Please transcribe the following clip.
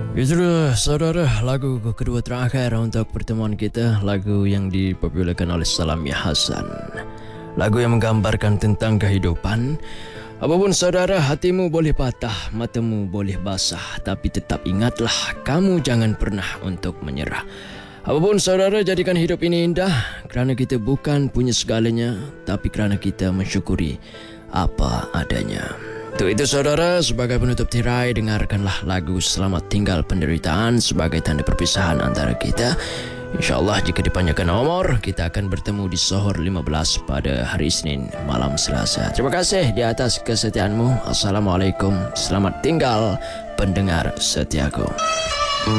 Itu saudara, lagu kedua terakhir untuk pertemuan kita, lagu yang dipopularkan oleh Salami Hasan. Lagu yang menggambarkan tentang kehidupan. Apapun saudara, hatimu boleh patah, matamu boleh basah, tapi tetap ingatlah, kamu jangan pernah untuk menyerah. Apapun saudara, jadikan hidup ini indah, kerana kita bukan punya segalanya, tapi kerana kita mensyukuri apa adanya. Untuk itu saudara, sebagai penutup tirai, dengarkanlah lagu Selamat Tinggal Penderitaan sebagai tanda perpisahan antara kita. InsyaAllah jika dipanjangkan umur, kita akan bertemu di Sohor 15 pada hari Isnin malam Selasa. Terima kasih di atas kesetiaanmu. Assalamualaikum. Selamat tinggal pendengar setiaku.